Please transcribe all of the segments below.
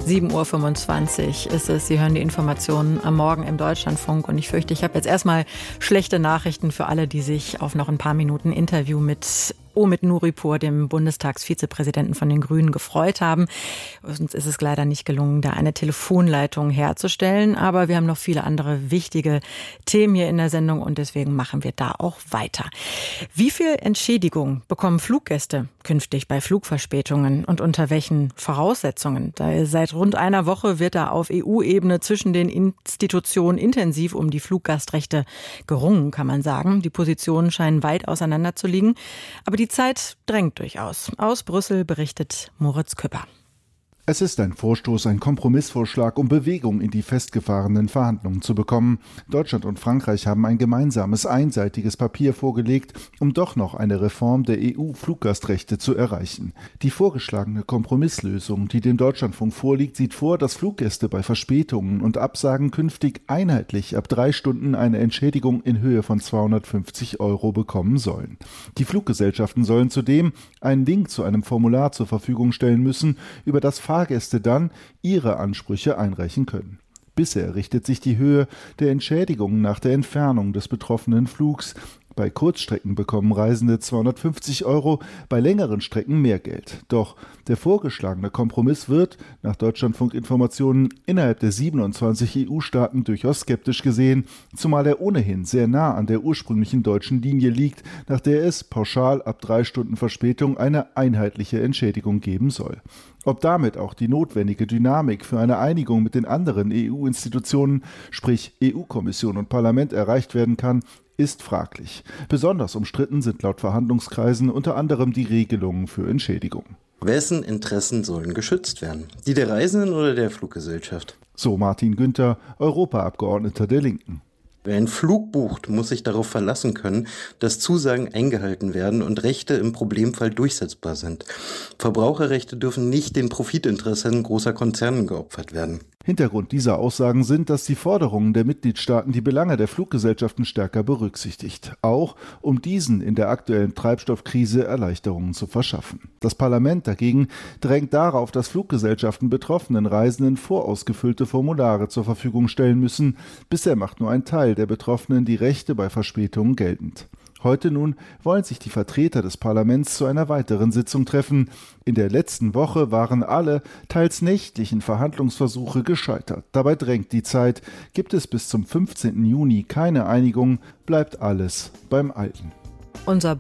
7:25 Uhr ist es. Sie hören die Informationen am Morgen im Deutschlandfunk. Und ich fürchte, ich habe jetzt erstmal schlechte Nachrichten für alle, die sich auf noch ein paar Minuten Interview mit Omid Nuripur, dem Bundestagsvizepräsidenten von den Grünen, gefreut haben. Uns ist es leider nicht gelungen, da eine Telefonleitung herzustellen. Aber wir haben noch viele andere wichtige Themen hier in der Sendung und deswegen machen wir da auch weiter. Wie viel Entschädigung bekommen Fluggäste künftig bei Flugverspätungen und unter welchen Voraussetzungen? Seit rund einer Woche wird da auf EU-Ebene zwischen den Institutionen intensiv um die Fluggastrechte gerungen, kann man sagen. Die Positionen scheinen weit auseinander zu liegen. Aber die Zeit drängt durchaus. Aus Brüssel berichtet Moritz Küpper. Es ist ein Vorstoß, ein Kompromissvorschlag, um Bewegung in die festgefahrenen Verhandlungen zu bekommen. Deutschland und Frankreich haben ein gemeinsames, einseitiges Papier vorgelegt, um doch noch eine Reform der EU-Fluggastrechte zu erreichen. Die vorgeschlagene Kompromisslösung, die dem Deutschlandfunk vorliegt, sieht vor, dass Fluggäste bei Verspätungen und Absagen künftig einheitlich ab 3 Stunden eine Entschädigung in Höhe von 250 € bekommen sollen. Die Fluggesellschaften sollen zudem einen Link zu einem Formular zur Verfügung stellen müssen, über das Fahrgäste dann ihre Ansprüche einreichen können. Bisher richtet sich die Höhe der Entschädigungen nach der Entfernung des betroffenen Flugs. Bei Kurzstrecken bekommen Reisende 250 €, bei längeren Strecken mehr Geld. Doch der vorgeschlagene Kompromiss wird, nach Deutschlandfunk-Informationen, innerhalb der 27 EU-Staaten durchaus skeptisch gesehen, zumal er ohnehin sehr nah an der ursprünglichen deutschen Linie liegt, nach der es pauschal ab 3 Stunden Verspätung eine einheitliche Entschädigung geben soll. Ob damit auch die notwendige Dynamik für eine Einigung mit den anderen EU-Institutionen, sprich EU-Kommission und Parlament, erreicht werden kann, ist fraglich. Besonders umstritten sind laut Verhandlungskreisen unter anderem die Regelungen für Entschädigung. Wessen Interessen sollen geschützt werden? Die der Reisenden oder der Fluggesellschaft? So Martin Günther, Europaabgeordneter der Linken. Wer einen Flug bucht, muss sich darauf verlassen können, dass Zusagen eingehalten werden und Rechte im Problemfall durchsetzbar sind. Verbraucherrechte dürfen nicht den Profitinteressen großer Konzerne geopfert werden. Hintergrund dieser Aussagen sind, dass die Forderungen der Mitgliedstaaten die Belange der Fluggesellschaften stärker berücksichtigt, auch um diesen in der aktuellen Treibstoffkrise Erleichterungen zu verschaffen. Das Parlament dagegen drängt darauf, dass Fluggesellschaften betroffenen Reisenden vorausgefüllte Formulare zur Verfügung stellen müssen. Bisher macht nur ein Teil der Betroffenen die Rechte bei Verspätungen geltend. Heute nun wollen sich die Vertreter des Parlaments zu einer weiteren Sitzung treffen. In der letzten Woche waren alle, teils nächtlichen Verhandlungsversuche gescheitert. Dabei drängt die Zeit. Gibt es bis zum 15. Juni keine Einigung, bleibt alles beim Alten. Unser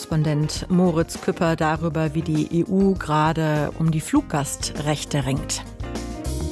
Brüssel-Korrespondent Moritz Küpper darüber, wie die EU gerade um die Fluggastrechte ringt.